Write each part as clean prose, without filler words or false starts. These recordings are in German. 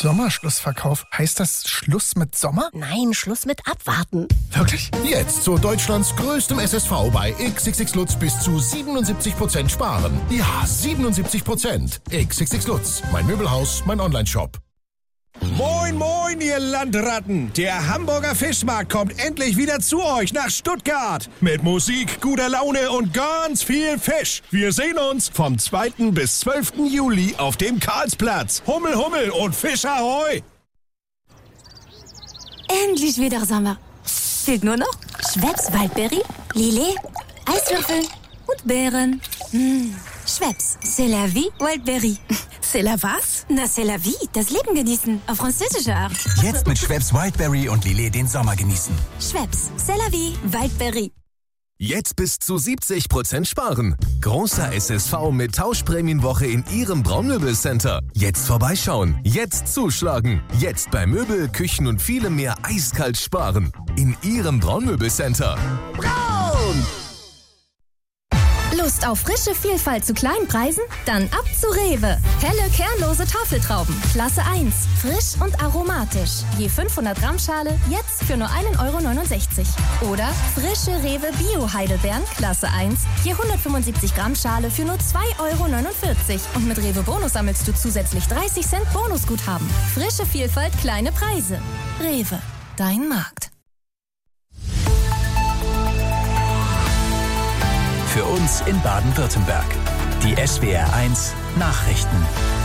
Sommerschlussverkauf. Heißt das Schluss mit Sommer? Nein, Schluss mit Abwarten. Wirklich? Jetzt zu Deutschlands größtem SSV bei XXX Lutz bis zu 77% sparen. Ja, 77%. XXX Lutz. Mein Möbelhaus, mein Onlineshop. Moin, moin, ihr Landratten! Der Hamburger Fischmarkt kommt endlich wieder zu euch nach Stuttgart. Mit Musik, guter Laune und ganz viel Fisch. Wir sehen uns vom 2. bis 12. Juli auf dem Karlsplatz. Hummel, Hummel und Fisch ahoi! Endlich wieder Sommer. Fehlt nur noch Schweppes Waldberry, Lillet, Eiswürfel und Beeren. Schweppes, c'est la vie, Wildberry. C'est la was? Na, c'est la vie, das Leben genießen, auf französische Art. Jetzt mit Schweppes Wildberry und Lillet den Sommer genießen. Schweppes, c'est la vie, Wildberry. Jetzt bis zu 70% sparen. Großer SSV mit Tauschprämienwoche in Ihrem Braunmöbelcenter. Jetzt vorbeischauen, jetzt zuschlagen. Jetzt bei Möbel, Küchen und vielem mehr eiskalt sparen. In Ihrem Braunmöbelcenter. Braun! Lust auf frische Vielfalt zu kleinen Preisen? Dann ab zu Rewe. Helle, kernlose Tafeltrauben, Klasse 1. Frisch und aromatisch. Je 500 Gramm Schale, jetzt für nur 1,69 €. Oder frische Rewe Bio-Heidelbeeren, Klasse 1. Je 175 Gramm Schale für nur 2,49 €. Und mit Rewe Bonus sammelst du zusätzlich 30 Cent Bonusguthaben. Frische Vielfalt, kleine Preise. Rewe, dein Markt. Für uns in Baden-Württemberg. Die SWR1 Nachrichten.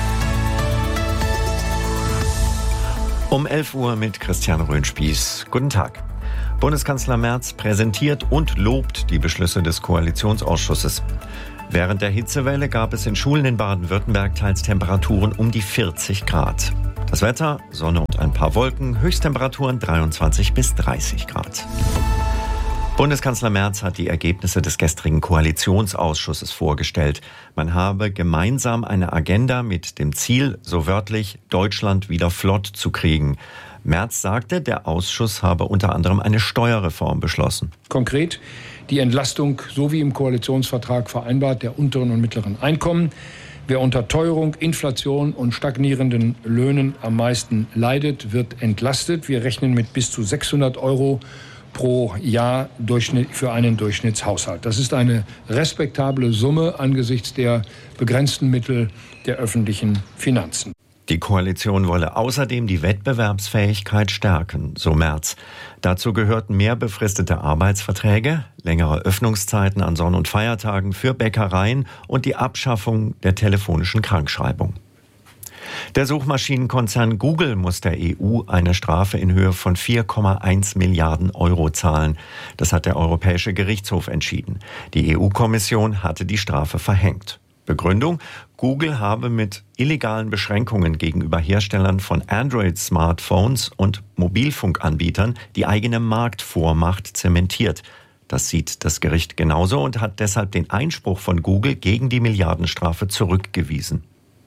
Um 11 Uhr mit Christian Röhnspieß. Guten Tag. Bundeskanzler Merz präsentiert und lobt die Beschlüsse des Koalitionsausschusses. Während der Hitzewelle gab es in Schulen in Baden-Württemberg teils Temperaturen um die 40 Grad. Das Wetter, Sonne und ein paar Wolken, Höchsttemperaturen 23 bis 30 Grad. Bundeskanzler Merz hat die Ergebnisse des gestrigen Koalitionsausschusses vorgestellt. Man habe gemeinsam eine Agenda mit dem Ziel, so wörtlich, Deutschland wieder flott zu kriegen. Merz sagte, der Ausschuss habe unter anderem eine Steuerreform beschlossen. Konkret die Entlastung, so wie im Koalitionsvertrag vereinbart, der unteren und mittleren Einkommen. Wer unter Teuerung, Inflation und stagnierenden Löhnen am meisten leidet, wird entlastet. Wir rechnen mit bis zu 600 € pro Jahr für einen Durchschnittshaushalt. Das ist eine respektable Summe angesichts der begrenzten Mittel der öffentlichen Finanzen. Die Koalition wolle außerdem die Wettbewerbsfähigkeit stärken, so Merz. Dazu gehörten mehr befristete Arbeitsverträge, längere Öffnungszeiten an Sonn- und Feiertagen für Bäckereien und die Abschaffung der telefonischen Krankschreibung. Der Suchmaschinenkonzern Google muss der EU eine Strafe in Höhe von 4,1 Milliarden € zahlen. Das hat der Europäische Gerichtshof entschieden. Die EU-Kommission hatte die Strafe verhängt. Begründung: Google habe mit illegalen Beschränkungen gegenüber Herstellern von Android-Smartphones und Mobilfunkanbietern die eigene Marktvormacht zementiert. Das sieht das Gericht genauso und hat deshalb den Einspruch von Google gegen die Milliardenstrafe zurückgewiesen.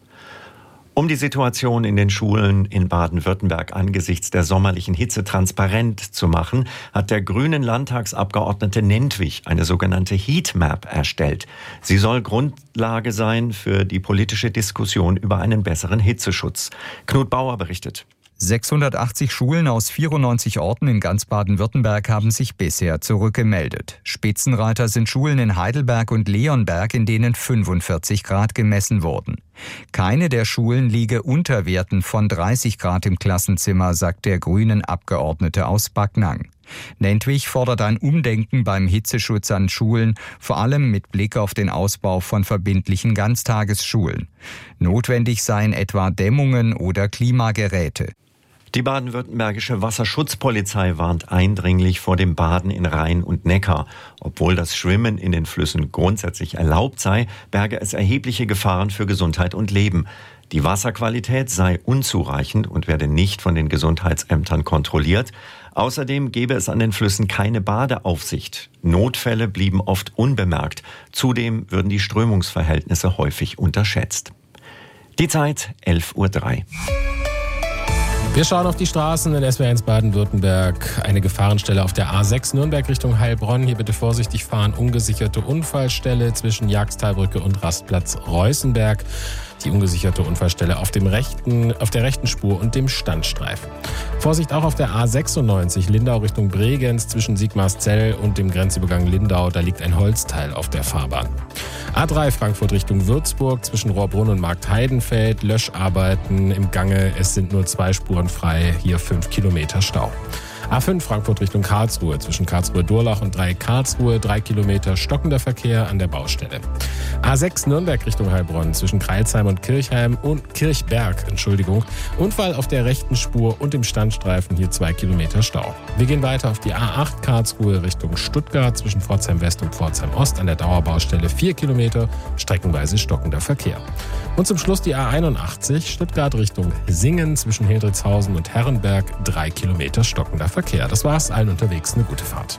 Um die Situation in den Schulen in Baden-Württemberg angesichts der sommerlichen Hitze transparent zu machen, hat der grünen Landtagsabgeordnete Nentwich eine sogenannte Heatmap erstellt. Sie soll Grundlage sein für die politische Diskussion über einen besseren Hitzeschutz. Knut Bauer berichtet. 680 Schulen aus 94 Orten in ganz Baden-Württemberg haben sich bisher zurückgemeldet. Spitzenreiter sind Schulen in Heidelberg und Leonberg, in denen 45 Grad gemessen wurden. Keine der Schulen liege unter Werten von 30 Grad im Klassenzimmer, sagt der grünen Abgeordnete aus Backnang. Nentwich fordert ein Umdenken beim Hitzeschutz an Schulen, vor allem mit Blick auf den Ausbau von verbindlichen Ganztagesschulen. Notwendig seien etwa Dämmungen oder Klimageräte. Die baden-württembergische Wasserschutzpolizei warnt eindringlich vor dem Baden in Rhein und Neckar. Obwohl das Schwimmen in den Flüssen grundsätzlich erlaubt sei, berge es erhebliche Gefahren für Gesundheit und Leben. Die Wasserqualität sei unzureichend und werde nicht von den Gesundheitsämtern kontrolliert. Außerdem gebe es an den Flüssen keine Badeaufsicht. Notfälle blieben oft unbemerkt. Zudem würden die Strömungsverhältnisse häufig unterschätzt. Die Zeit 11:03 Uhr. Wir schauen auf die Straßen in SWR1 Baden-Württemberg. Eine Gefahrenstelle auf der A6 Nürnberg Richtung Heilbronn. Hier bitte vorsichtig fahren. Ungesicherte Unfallstelle zwischen Jagsttalbrücke und Rastplatz Reußenberg. Die ungesicherte Unfallstelle auf der rechten Spur und dem Standstreifen. Vorsicht auch auf der A96 Lindau Richtung Bregenz zwischen Sigmarszell und dem Grenzübergang Lindau. Da liegt ein Holzteil auf der Fahrbahn. A3 Frankfurt Richtung Würzburg zwischen Rohrbrunn und Markt-Heidenfeld. Löscharbeiten im Gange. Es sind nur 2 Spuren frei. Hier 5 Kilometer Stau. A5 Frankfurt Richtung Karlsruhe zwischen Karlsruhe-Durlach und Dreieck Karlsruhe 3 Kilometer stockender Verkehr an der Baustelle. A6 Nürnberg Richtung Heilbronn zwischen Crailsheim und Kirchberg. Unfall auf der rechten Spur und im Standstreifen hier 2 Kilometer Stau. Wir gehen weiter auf die A8 Karlsruhe Richtung Stuttgart zwischen Pforzheim West und Pforzheim Ost an der Dauerbaustelle 4 Kilometer streckenweise stockender Verkehr. Und zum Schluss die A81 Stuttgart Richtung Singen zwischen Hildritzhausen und Herrenberg 3 Kilometer stockender Verkehr. Das war's, allen unterwegs eine gute Fahrt.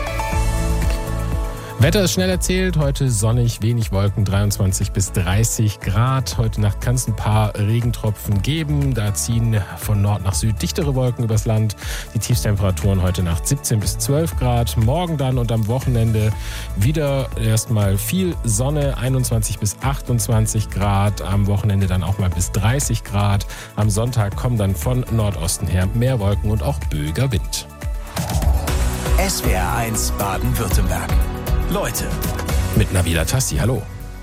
Wetter ist schnell erzählt, heute sonnig, wenig Wolken, 23 bis 30 Grad. Heute Nacht kann es ein paar Regentropfen geben, da ziehen von Nord nach Süd dichtere Wolken übers Land. Die Tiefstemperaturen heute Nacht 17 bis 12 Grad. Morgen dann und am Wochenende wieder erstmal viel Sonne, 21 bis 28 Grad. Am Wochenende dann auch mal bis 30 Grad. Am Sonntag kommen dann von Nordosten her mehr Wolken und auch böiger Wind. SWR 1 Baden-Württemberg. Leute. Mit Nabila Tassi, hallo.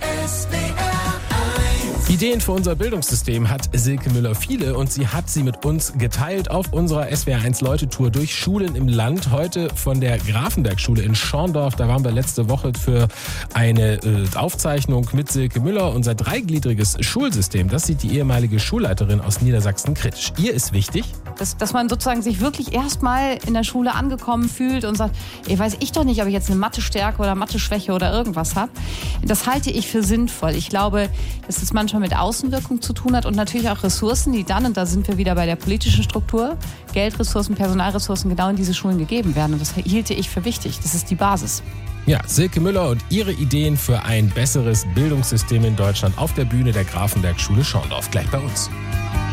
Ideen für unser Bildungssystem hat Silke Müller viele und sie hat sie mit uns geteilt auf unserer SWR1 Leute-Tour durch Schulen im Land. Heute von der Grafenberg-Schule in Schorndorf. Da waren wir letzte Woche für eine Aufzeichnung mit Silke Müller. Unser dreigliedriges Schulsystem, das sieht die ehemalige Schulleiterin aus Niedersachsen kritisch. Ihr ist wichtig, dass man sozusagen sich wirklich erstmal in der Schule angekommen fühlt und sagt, weiß ich doch nicht, ob ich jetzt eine Mathe-Stärke oder Mathe-Schwäche oder irgendwas habe. Das halte ich für sinnvoll. Ich glaube, dass es manchmal mit Außenwirkung zu tun hat und natürlich auch Ressourcen, die dann, und da sind wir wieder bei der politischen Struktur, Geldressourcen, Personalressourcen genau in diese Schulen gegeben werden. Und das hielte ich für wichtig. Das ist die Basis. Ja, Silke Müller und ihre Ideen für ein besseres Bildungssystem in Deutschland auf der Bühne der Grafenberg-Schule Schorndorf. Gleich bei uns.